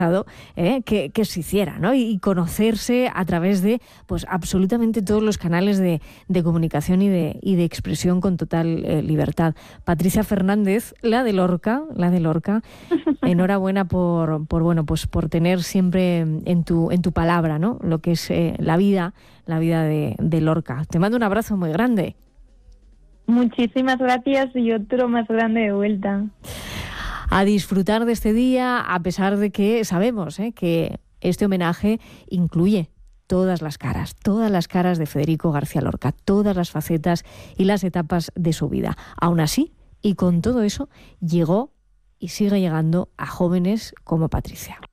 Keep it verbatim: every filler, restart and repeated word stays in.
¿eh? que, que se hiciera, ¿no? Y, y conocerse a través de pues absolutamente todos los canales de, de comunicación y de, y de expresión con total eh, libertad. Patricia Fernández, la de Lorca, la de Lorca, enhorabuena por, por bueno, pues por tener siempre en tu, en tu palabra, ¿no? Lo que es eh, la vida, la vida de, de Lorca. Te mando un abrazo muy grande. Muchísimas gracias y otro más grande de vuelta. A disfrutar de este día, a pesar de que sabemos ¿eh? que este homenaje incluye todas las caras, todas las caras de Federico García Lorca, todas las facetas y las etapas de su vida. Aún así, y con todo eso, llegó y sigue llegando a jóvenes como Patricia.